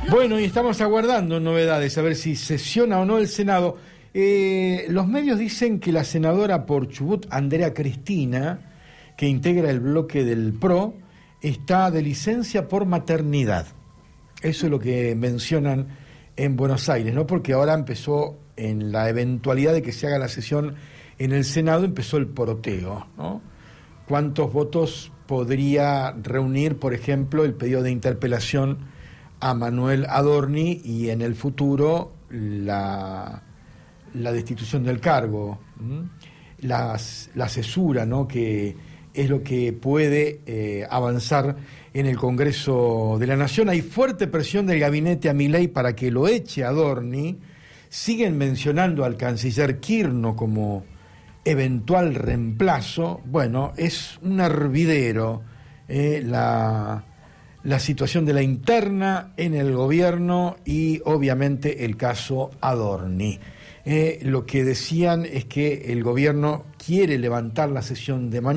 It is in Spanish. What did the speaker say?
Bueno, y estamos aguardando novedades, a ver si sesiona o no el Senado. Los medios dicen que la senadora por Chubut, Andrea Cristina, que integra el bloque del PRO, está de licencia por maternidad. Eso es lo que mencionan en Buenos Aires, ¿no? Porque ahora empezó, en la eventualidad de que se haga la sesión en el Senado, empezó el poroteo, ¿no? ¿Cuántos votos podría reunir, por ejemplo, el pedido de interpelación a Manuel Adorni y en el futuro la destitución del cargo, la cesura, ¿no? Que es lo que puede avanzar en el Congreso de la Nación? Hay fuerte presión del gabinete a Milei para que lo eche a Adorni. Siguen mencionando al canciller Kirchner como eventual reemplazo. Bueno, es un hervidero la situación de la interna en el gobierno y obviamente el caso Adorni. Lo que decían es que el gobierno quiere levantar la sesión de mañana.